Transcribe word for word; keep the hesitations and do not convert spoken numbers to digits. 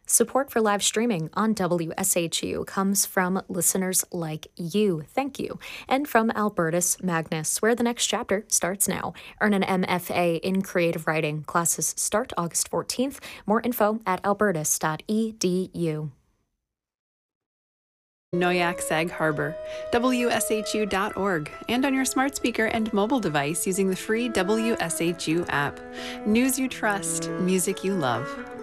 Support for live streaming on W S H U comes from listeners like you. Thank you. And from Albertus Magnus, where the next chapter starts now. Earn an M F A in creative writing. Classes start August fourteenth. More info at albertus dot e d u. Noyak Sag Harbor, W S H U dot org, and on your smart speaker and mobile device using the free W S H U app. News you trust, music you love.